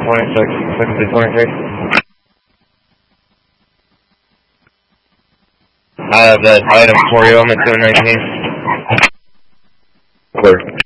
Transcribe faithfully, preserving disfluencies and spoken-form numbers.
twenty-six, sixty, twenty-three. I have that item for you. I'm at two nineteen. Clear.